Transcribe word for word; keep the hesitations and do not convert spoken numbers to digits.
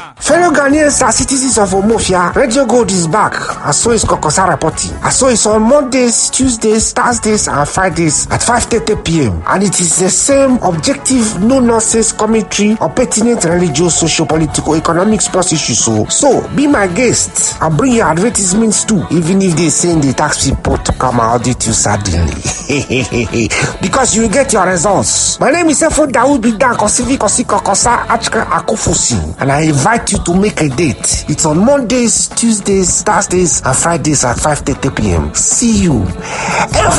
Fellow Ghanaians are citizens of Omofia. Radio Gold is back, and so is Kokosa reporting. And so it's on Mondays, Tuesdays, Thursdays, and Fridays at five thirty p.m. And it is the same objective, no nonsense commentary on pertinent religious, social, political, economic, sports issues. So, so be my guest and bring your advertisements too, even if they send the tax people to come and audit you suddenly. Because you will get your results. My name is Efo Daoud Bidan Kosivi Kosi Kokosa Achka Akofosi, and I invite you to make a date. It's on Mondays, Tuesdays, Thursdays, and Fridays at five thirty p.m. See you.